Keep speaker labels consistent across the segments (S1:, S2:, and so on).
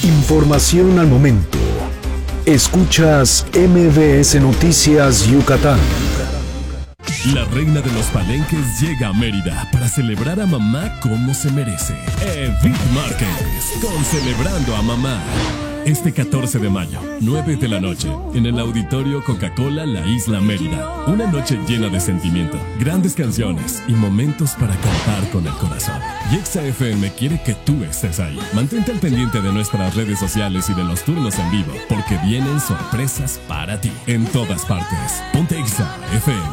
S1: Información al momento. Escuchas MBS Noticias Yucatán.
S2: La reina de los palenques llega a Mérida para celebrar a mamá como se merece. Edith Márquez, con Celebrando a Mamá. Este 14 de mayo, 9 de la noche, en el Auditorio Coca-Cola La Isla Mérida. Una noche llena de sentimiento, grandes canciones y momentos para cantar con el corazón. Y Exa FM quiere que tú estés ahí. Mantente al pendiente de nuestras redes sociales y de los turnos en vivo, porque vienen sorpresas para ti en todas partes. Ponte Exa FM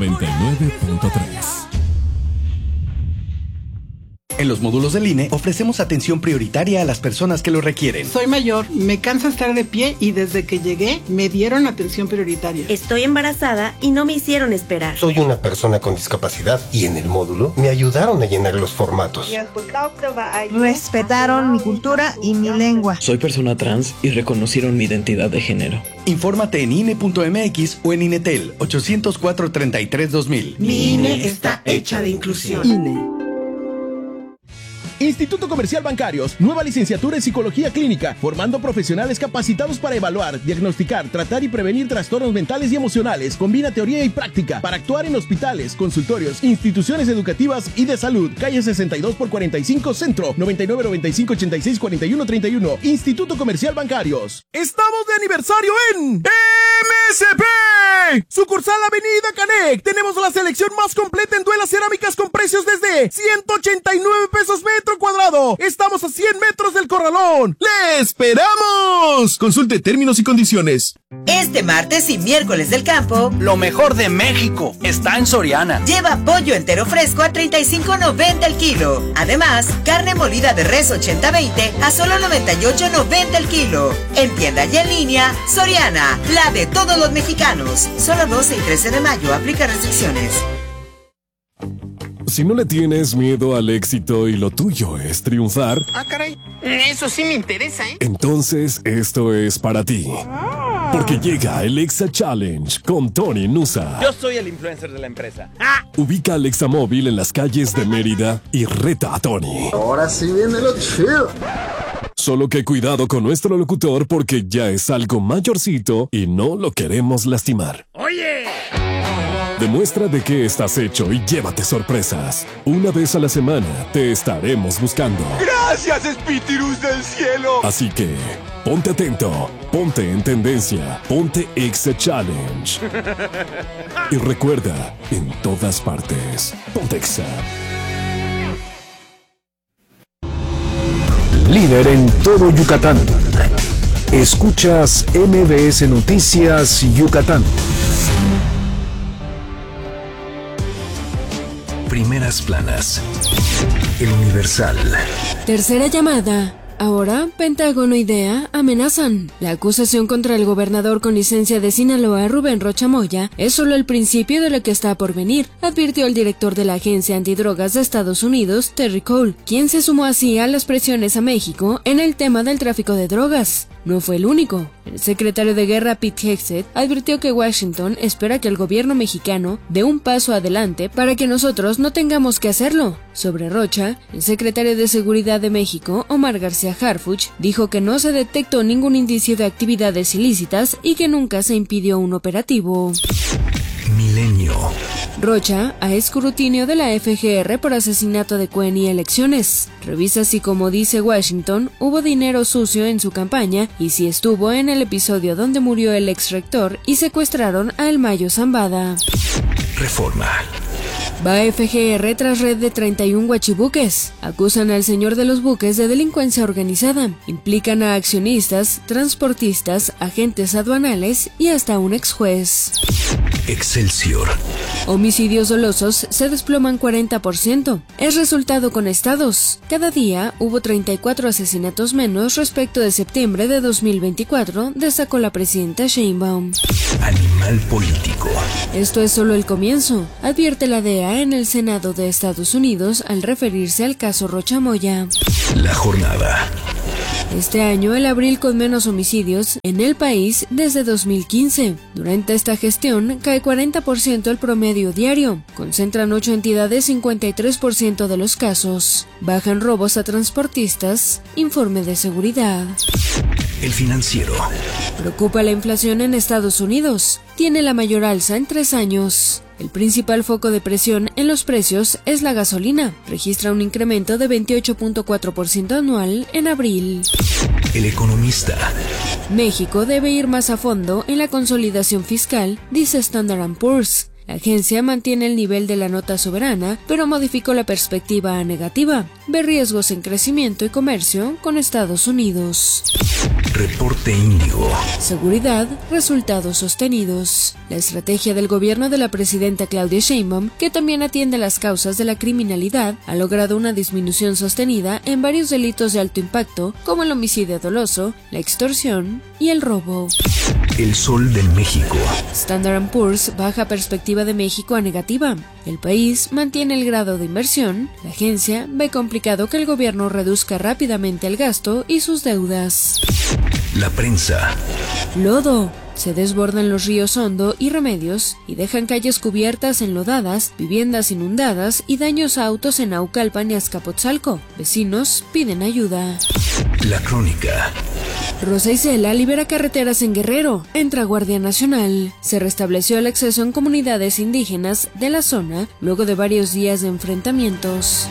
S2: 99.3.
S3: En los módulos del INE ofrecemos atención prioritaria a las personas que lo requieren.
S4: Soy mayor, me cansa estar de pie y desde que llegué me dieron atención prioritaria.
S5: Estoy embarazada y no me hicieron esperar.
S6: Soy una persona con discapacidad y en el módulo me ayudaron a llenar los formatos.
S7: Respetaron mi cultura y mi lengua.
S8: Soy persona trans y reconocieron mi identidad de género.
S3: Infórmate en INE.mx o en INETEL 804-33-2000.
S4: Mi INE está hecha de inclusión. INE.
S9: Instituto Comercial Bancarios, nueva licenciatura en Psicología Clínica, formando profesionales capacitados para evaluar, diagnosticar, tratar y prevenir trastornos mentales y emocionales. Combina teoría y práctica para actuar en hospitales, consultorios, instituciones educativas y de salud. Calle 62/45 Centro, 9995-864131. Instituto Comercial Bancarios. ¡Estamos de aniversario en MSP! Sucursal Avenida Canec. Tenemos la selección más completa en duelas cerámicas con precios desde 189 pesos metro cuadrado. Estamos a 100 metros del corralón. ¡Le esperamos! Consulte términos y condiciones.
S10: Este martes y miércoles del campo,
S11: lo mejor de México está en Soriana.
S10: Lleva pollo entero fresco a $35.90 el kilo. Además, carne molida de res 80-20 a solo $98.90 el kilo. En tienda y en línea, Soriana, la de todos los mexicanos. Solo 12 y 13 de mayo, aplica restricciones.
S2: Si no le tienes miedo al éxito y lo tuyo es triunfar...
S4: Ah, caray, eso sí me interesa, ¿eh?
S2: Entonces esto es para ti. Porque llega el Exa Challenge con Tony Nusa.
S11: Yo soy el influencer de la empresa.
S2: Ubica al Exa Móvil en las calles de Mérida y reta a Tony.
S12: Ahora sí viene lo chido.
S2: Solo que cuidado con nuestro locutor porque ya es algo mayorcito y no lo queremos lastimar.
S11: ¡Oye!
S2: Demuestra de qué estás hecho y llévate sorpresas. Una vez a la semana te estaremos buscando.
S13: ¡Gracias, Espíritus del cielo!
S2: Así que, ponte atento, ponte en tendencia, ponte Exa Challenge. Y recuerda, en todas partes, ponte Exa.
S1: Líder en todo Yucatán. Escuchas MBS Noticias Yucatán. Primeras planas. El Universal.
S14: Tercera llamada. Ahora, Pentágono y DEA amenazan. La acusación contra el gobernador con licencia de Sinaloa, Rubén Rocha Moya, es solo el principio de lo que está por venir, advirtió el director de la Agencia Antidrogas de Estados Unidos, Terry Cole, quien se sumó así a las presiones a México en el tema del tráfico de drogas. No fue el único. El secretario de Guerra Pete Hegseth advirtió que Washington espera que el gobierno mexicano dé un paso adelante para que nosotros no tengamos que hacerlo. Sobre Rocha, el secretario de Seguridad de México, Omar García Harfuch, dijo que no se detectó ningún indicio de actividades ilícitas y que nunca se impidió un operativo.
S1: Milenio.
S14: Rocha a escrutinio de la FGR por asesinato de Cuen y elecciones. Revisa si, como dice Washington, hubo dinero sucio en su campaña y si estuvo en el episodio donde murió el ex rector y secuestraron a El Mayo Zambada.
S1: Reforma.
S14: Va FGR tras red de 31 guachibuques. Acusan al señor de los buques de delincuencia organizada. Implican a accionistas, transportistas, agentes aduanales y hasta un ex juez.
S1: Excelsior.
S14: Homicidios dolosos se desploman 40%. Es resultado con estados. Cada día hubo 34 asesinatos menos respecto de septiembre de 2024, destacó la presidenta Sheinbaum.
S1: Animal político.
S14: Esto es solo el comienzo, advierte la DEA en el Senado de Estados Unidos al referirse al caso Rocha Moya.
S1: La jornada.
S14: Este año, el abril con menos homicidios en el país desde 2015. Durante esta gestión, cae 40% el promedio diario. Concentran 8 entidades 53% de los casos. Bajan robos a transportistas. Informe de seguridad.
S1: El Financiero.
S14: Preocupa la inflación en Estados Unidos. Tiene la mayor alza en 3 años. El principal foco de presión en los precios es la gasolina. Registra un incremento de 28.4% anual en abril.
S1: El Economista.
S14: México debe ir más a fondo en la consolidación fiscal, dice Standard & Poor's. La agencia mantiene el nivel de la nota soberana, pero modificó la perspectiva a negativa. Ve riesgos en crecimiento y comercio con Estados Unidos.
S1: Reporte Índigo.
S14: Seguridad, resultados sostenidos. La estrategia del gobierno de la presidenta Claudia Sheinbaum, que también atiende las causas de la criminalidad, ha logrado una disminución sostenida en varios delitos de alto impacto, como el homicidio doloso, la extorsión y el robo.
S1: El Sol de México.
S14: Standard & Poor's baja perspectiva de México a negativa. El país mantiene el grado de inversión. La agencia ve complicado que el gobierno reduzca rápidamente el gasto y sus deudas.
S1: La Prensa.
S14: Lodo. Se desbordan los ríos Hondo y Remedios y dejan calles cubiertas enlodadas, viviendas inundadas y daños a autos en Naucalpan y Azcapotzalco. Vecinos piden ayuda.
S1: La Crónica.
S14: Rosa Isela libera carreteras en Guerrero, entra Guardia Nacional. Se restableció el acceso en comunidades indígenas de la zona luego de varios días de enfrentamientos.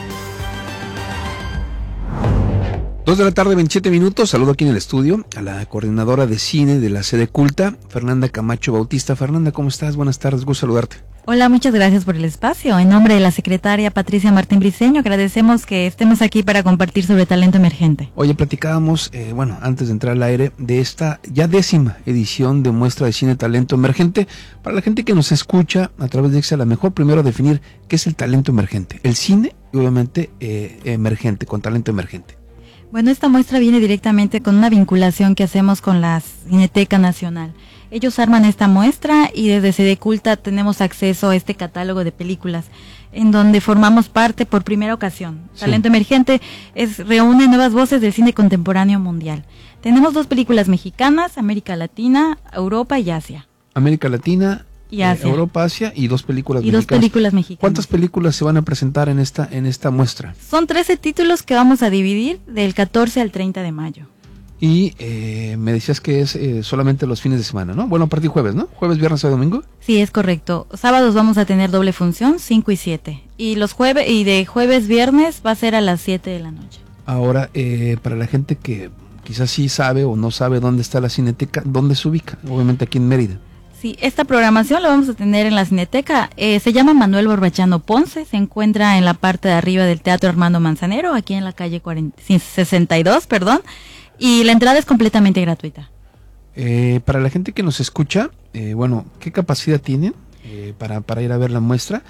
S15: 2:27 p.m. Saludo aquí en el estudio a la coordinadora de cine de la sede culta, Fernanda Camacho Bautista. Fernanda, ¿cómo estás? Buenas tardes, gusto saludarte.
S16: Hola, muchas gracias por el espacio. En nombre de la secretaria Patricia Martín Briceño, agradecemos que estemos aquí para compartir sobre talento emergente.
S15: Oye, platicábamos, antes de entrar al aire, de esta ya 10ª edición de muestra de cine talento emergente. Para la gente que nos escucha a través de Excel, a lo mejor primero definir qué es el talento emergente. El cine, y obviamente, emergente, con talento emergente.
S16: Bueno, esta muestra viene directamente con una vinculación que hacemos con la Cineteca Nacional. Ellos arman esta muestra y desde Sede Culta tenemos acceso a este catálogo de películas en donde formamos parte por primera ocasión. Sí. Talento Emergente reúne nuevas voces del cine contemporáneo mundial. Tenemos 2 películas mexicanas, América Latina, Europa y Asia.
S15: América Latina
S16: y Asia.
S15: Europa, Asia y 2 películas
S16: mexicanas. 2 películas mexicanas.
S15: ¿Cuántas películas se van a presentar en esta muestra?
S16: Son 13 títulos que vamos a dividir del 14 al 30 de mayo.
S15: Y me decías que es solamente los fines de semana, ¿no? Bueno, a partir de jueves, ¿no? ¿Jueves, viernes o domingo?
S16: Sí, es correcto. Sábados vamos a tener doble función, 5 y 7. Y de jueves, viernes va a ser a las 7 de la noche.
S15: Ahora, para la gente que quizás sí sabe o no sabe dónde está la Cineteca, ¿dónde se ubica? Obviamente aquí en Mérida.
S16: Sí, esta programación la vamos a tener en la Cineteca. Se llama Manuel Borbachano Ponce, se encuentra en la parte de arriba del Teatro Armando Manzanero, aquí en la calle 62, y la entrada es completamente gratuita.
S15: Para la gente que nos escucha, ¿qué capacidad tienen para ir a ver la muestra?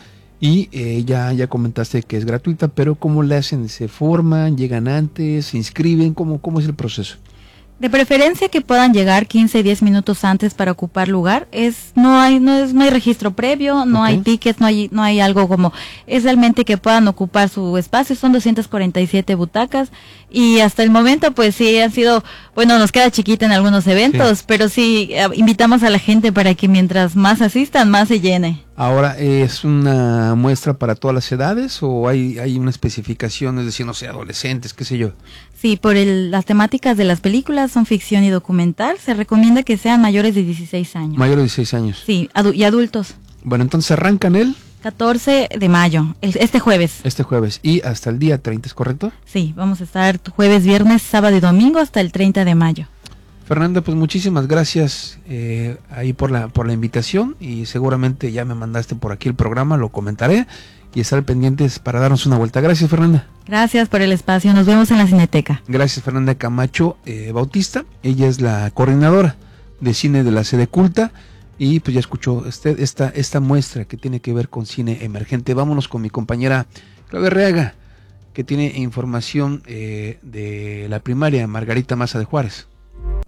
S15: Y ya comentaste que es gratuita, pero ¿cómo le hacen? ¿Se forman? ¿Llegan antes? ¿Se inscriben? ¿Cómo es el proceso?
S16: De preferencia que puedan llegar 15, 10 minutos antes para ocupar lugar. No hay registro previo, no hay tickets, no hay algo como, es realmente que puedan ocupar su espacio. Son 247 butacas y hasta el momento pues sí han sido, nos queda chiquita en algunos eventos, sí. Pero sí invitamos a la gente para que mientras más asistan, más se llene.
S15: Ahora, ¿es una muestra para todas las edades o hay una especificación, es decir, no sé, adolescentes, qué sé yo?
S16: Sí, por las temáticas de las películas son ficción y documental, se recomienda que sean mayores de 16 años.
S15: Mayores de 16 años.
S16: Sí, y adultos.
S15: Bueno, entonces arrancan el
S16: 14 de mayo, este jueves.
S15: Este jueves, y hasta el día 30, ¿es correcto?
S16: Sí, vamos a estar jueves, viernes, sábado y domingo hasta el 30 de mayo.
S15: Fernanda, pues muchísimas gracias ahí por la invitación y seguramente ya me mandaste por aquí el programa, lo comentaré y estar pendientes para darnos una vuelta. Gracias, Fernanda.
S16: Gracias por el espacio, nos vemos en la Cineteca.
S15: Gracias, Fernanda Camacho Bautista, ella es la coordinadora de cine de la sede culta y pues ya escuchó usted esta muestra que tiene que ver con cine emergente. Vámonos con mi compañera Claudia Reaga, que tiene información de la primaria Margarita Maza de Juárez.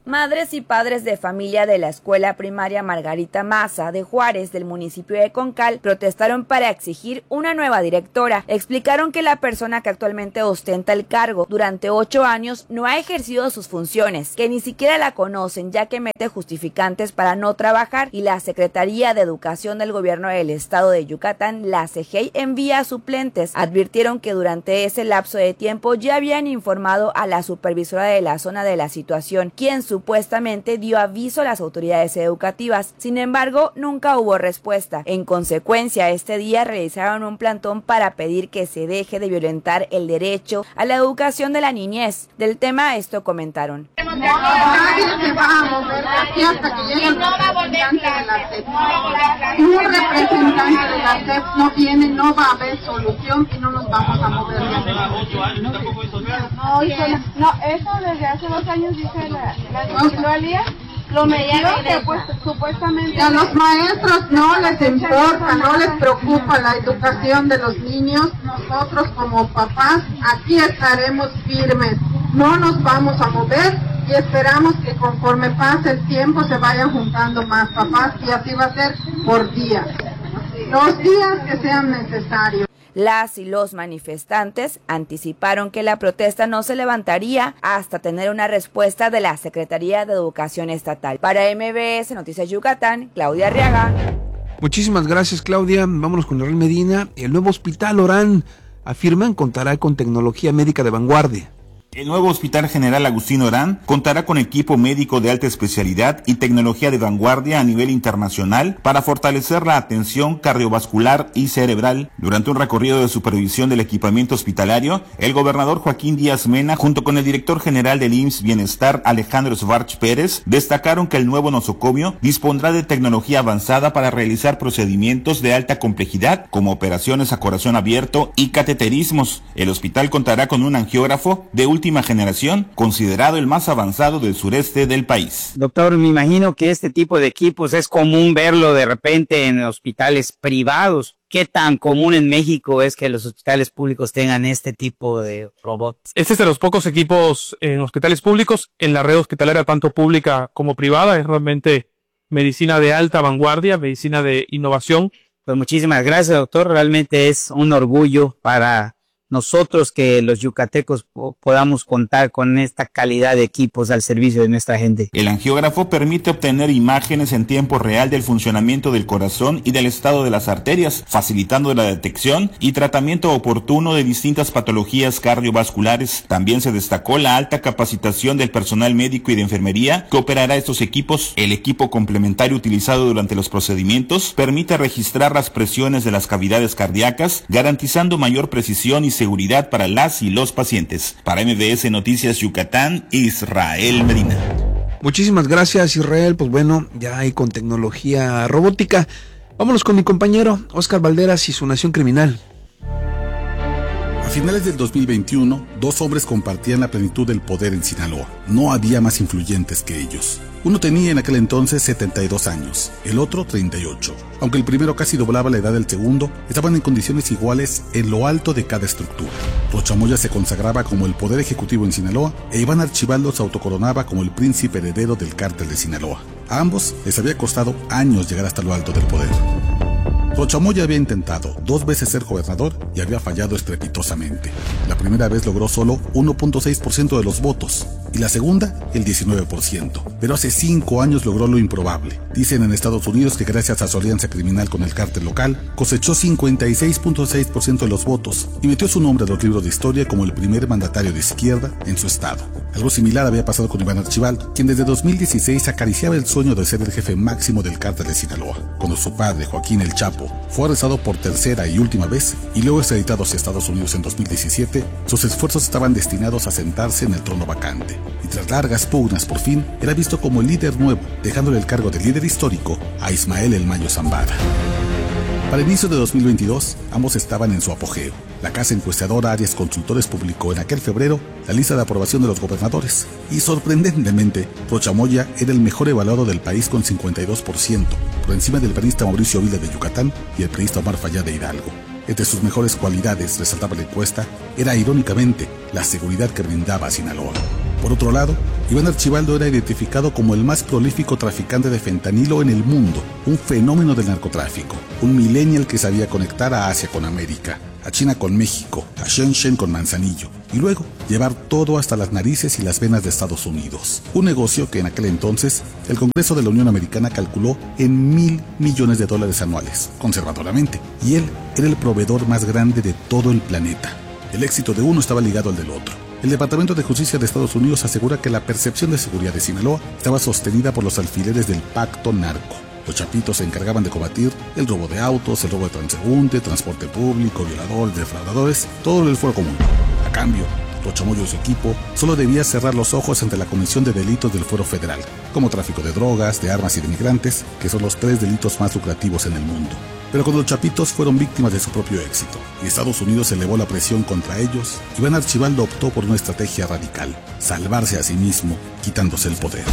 S17: Madres y padres de familia de la escuela primaria Margarita Maza de Juárez del municipio de Concal protestaron para exigir una nueva directora. Explicaron que la persona que actualmente ostenta el cargo durante 8 años no ha ejercido sus funciones, que ni siquiera la conocen ya que mete justificantes para no trabajar y la Secretaría de Educación del Gobierno del Estado de Yucatán, la CEGEY, envía suplentes. Advirtieron que durante ese lapso de tiempo ya habían informado a la supervisora de la zona de la situación, quien supuestamente dio aviso a las autoridades educativas. Sin embargo, nunca hubo respuesta. En consecuencia, este día realizaron un plantón para pedir que se deje de violentar el derecho a la educación de la niñez. Del tema esto comentaron.
S18: Nadie se va a mover aquí hasta que llegue el representante de la SEP. Si un representante de la SEP no viene, no va a haber solución y no nos vamos a mover de aquí.
S19: No, eso desde hace 2 años dice la titularidad. Lo metieron que pues supuestamente...
S18: A los maestros no les importa, no les preocupa la educación de los niños. Nosotros como papás aquí estaremos firmes, no nos vamos a mover y esperamos que conforme pase el tiempo se vayan juntando más papás y así va a ser por día, los días que sean necesarios.
S17: Las y los manifestantes anticiparon que la protesta no se levantaría hasta tener una respuesta de la Secretaría de Educación Estatal. Para MBS Noticias Yucatán, Claudia Arriaga.
S15: Muchísimas gracias, Claudia. Vámonos con Israel Medina. El nuevo Hospital Orán, afirman, contará con tecnología médica de vanguardia.
S20: El nuevo Hospital General Agustín Orán contará con equipo médico de alta especialidad y tecnología de vanguardia a nivel internacional para fortalecer la atención cardiovascular y cerebral. Durante un recorrido de supervisión del equipamiento hospitalario, el gobernador Joaquín Díaz Mena, junto con el director general del IMSS Bienestar, Alejandro Svarch Pérez, destacaron que el nuevo nosocomio dispondrá de tecnología avanzada para realizar procedimientos de alta complejidad, como operaciones a corazón abierto y cateterismos. El hospital contará con un angiógrafo de última generación, considerado el más avanzado del sureste del país.
S21: Doctor, me imagino que este tipo de equipos es común verlo de repente en hospitales privados. ¿Qué tan común en México es que los hospitales públicos tengan este tipo de robots?
S22: Este es de los pocos equipos en hospitales públicos. En la red hospitalaria, tanto pública como privada, es realmente medicina de alta vanguardia, medicina de innovación.
S21: Pues muchísimas gracias, doctor. Realmente es un orgullo para nosotros que los yucatecos podamos contar con esta calidad de equipos al servicio de nuestra gente.
S20: El angiógrafo permite obtener imágenes en tiempo real del funcionamiento del corazón y del estado de las arterias, facilitando la detección y tratamiento oportuno de distintas patologías cardiovasculares. También se destacó la alta capacitación del personal médico y de enfermería que operará estos equipos. El equipo complementario utilizado durante los procedimientos permite registrar las presiones de las cavidades cardíacas, garantizando mayor precisión y seguridad para las y los pacientes. Para MBS Noticias Yucatán, Israel Medina.
S15: Muchísimas gracias, Israel. Pues bueno, ya hay con tecnología robótica. Vámonos con mi compañero Oscar Valderas y su Nación Criminal.
S23: A finales del 2021, 2 hombres compartían la plenitud del poder en Sinaloa. No había más influyentes que ellos. Uno tenía en aquel entonces 72 años, el otro 38. Aunque el primero casi doblaba la edad del segundo, estaban en condiciones iguales en lo alto de cada estructura. Rochamoya se consagraba como el poder ejecutivo en Sinaloa e Iván Archibaldo se autocoronaba como el príncipe heredero del cártel de Sinaloa. A ambos les había costado años llegar hasta lo alto del poder. Rochamoya había intentado 2 veces ser gobernador y había fallado estrepitosamente. La primera vez logró solo 1.6% de los votos y la segunda el 19%. Pero hace 5 años logró lo improbable. Dicen en Estados Unidos que gracias a su alianza criminal con el cártel local, cosechó 56.6% de los votos y metió su nombre a los libros de historia como el primer mandatario de izquierda en su estado. Algo similar había pasado con Iván Archibaldo, quien desde 2016 acariciaba el sueño de ser el jefe máximo del cártel de Sinaloa. Cuando su padre, Joaquín El Chapo, fue arrestado por tercera y última vez y luego extraditado hacia Estados Unidos en 2017, sus esfuerzos estaban destinados a sentarse en el trono vacante. Y tras largas pugnas, por fin, era visto como el líder nuevo, dejándole el cargo de líder histórico a Ismael El Mayo Zambada. Para el inicio de 2022, ambos estaban en su apogeo. La casa encuestadora Arias Consultores publicó en aquel febrero la lista de aprobación de los gobernadores. Y sorprendentemente, Rochamoya era el mejor evaluado del país con 52%, por encima del panista Mauricio Vila de Yucatán y el priista Omar Fayad de Hidalgo. Entre sus mejores cualidades, resaltaba la encuesta, era irónicamente la seguridad que brindaba a Sinaloa. Por otro lado, Iván Archibaldo era identificado como el más prolífico traficante de fentanilo en el mundo, un fenómeno del narcotráfico, un millennial que sabía conectar a Asia con América, a China con México, a Shenzhen con Manzanillo, y luego llevar todo hasta las narices y las venas de Estados Unidos. Un negocio que en aquel entonces el Congreso de la Unión Americana calculó en $1,000 millones anuales, conservadoramente, y él era el proveedor más grande de todo el planeta. El éxito de uno estaba ligado al del otro. El Departamento de Justicia de Estados Unidos asegura que la percepción de seguridad de Sinaloa estaba sostenida por los alfileres del pacto narco. Los chapitos se encargaban de combatir el robo de autos, el robo de transeúnte, transporte público, violadores, defraudadores, todo el fuero común. A cambio, Rochamoya y su equipo solo debía cerrar los ojos ante la comisión de delitos del fuero federal, como tráfico de drogas, de armas y de migrantes, que son los 3 delitos más lucrativos en el mundo. Pero cuando los chapitos fueron víctimas de su propio éxito y Estados Unidos elevó la presión contra ellos, Iván Archibaldo optó por una estrategia radical: salvarse a sí mismo, quitándose el poder.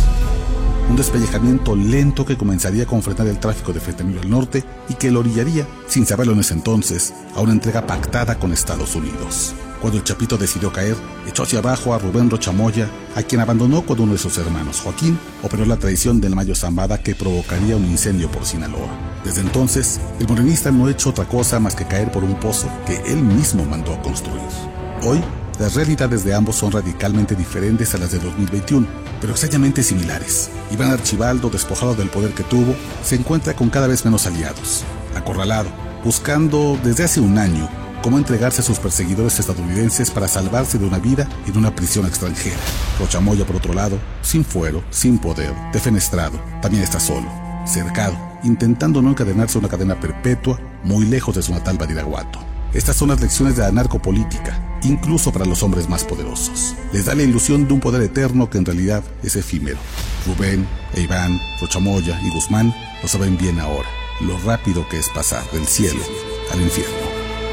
S23: Un despellejamiento lento que comenzaría con frenar el tráfico de fentanilo al norte y que lo orillaría, sin saberlo en ese entonces, a una entrega pactada con Estados Unidos. Cuando el Chapito decidió caer, echó hacia abajo a Rubén Rochamoya, a quien abandonó con uno de sus hermanos. Joaquín operó la traición del Mayo Zambada que provocaría un incendio por Sinaloa. Desde entonces, el morenista no ha hecho otra cosa más que caer por un pozo que él mismo mandó a construir. Hoy, las realidades de ambos son radicalmente diferentes a las de 2021, pero extrañamente similares. Iván Archibaldo, despojado del poder que tuvo, se encuentra con cada vez menos aliados, acorralado, buscando desde hace un año cómo entregarse a sus perseguidores estadounidenses para salvarse de una vida en una prisión extranjera. Rochamoya, por otro lado, sin fuero, sin poder, defenestrado, también está solo, cercado, intentando no encadenarse a una cadena perpetua muy lejos de su natal Badiraguato. Estas son las lecciones de la narcopolítica, incluso para los hombres más poderosos. Les da la ilusión de un poder eterno que en realidad es efímero. Rubén, Iván, Rochamoya y Guzmán lo saben bien ahora, lo rápido que es pasar del cielo al infierno.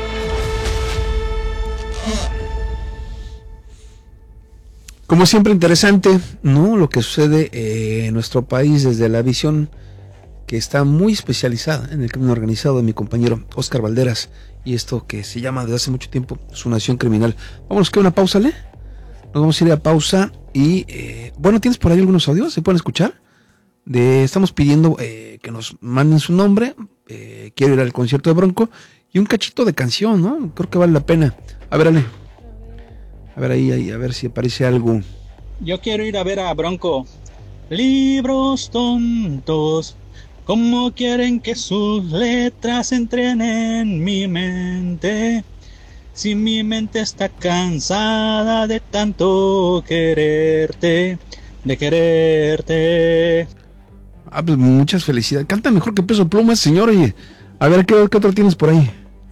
S15: Como siempre, interesante, ¿no? Lo que sucede en nuestro país desde la visión que está muy especializada en el crimen organizado de mi compañero Oscar Valderas y esto que se llama desde hace mucho tiempo Su Nación Criminal. Vámonos que una pausa, ¿le? Nos vamos a ir a pausa y bueno, ¿tienes por ahí algunos audios? ¿Se pueden escuchar? Estamos pidiendo que nos manden su nombre, quiero ir al concierto de Bronco y un cachito de canción, ¿no? Creo que vale la pena. A ver, Ale. A ver ahí, a ver si aparece algo.
S5: Yo quiero ir a ver a Bronco. Libros tontos, ¿cómo quieren que sus letras entren en mi mente? Si mi mente está cansada de tanto quererte, de quererte.
S15: Ah, pues muchas felicidades. Canta mejor que Peso Pluma, señor. Oye, a ver, ¿qué otro tienes por ahí?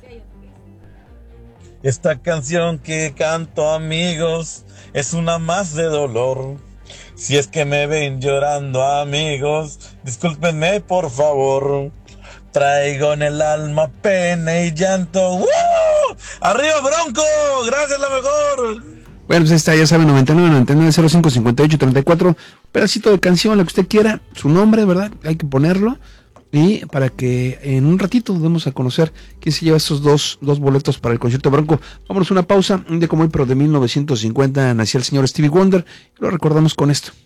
S6: Esta canción que canto, amigos, es una más de dolor. Si es que me ven llorando, amigos, discúlpenme por favor. Traigo en el alma pena y llanto. ¡Woo! ¡Arriba, Bronco! ¡Gracias, la mejor!
S15: Bueno, pues ahí está, ya saben, 99-99-05-58-34. Pedacito de canción, lo que usted quiera, su nombre, ¿verdad? Hay que ponerlo. Y para que en un ratito demos a conocer quién se lleva estos dos boletos para el concierto de Bronco. Vámonos a una pausa. Un día como hoy, pero de 1950, nació el señor Stevie Wonder. Y lo recordamos con esto.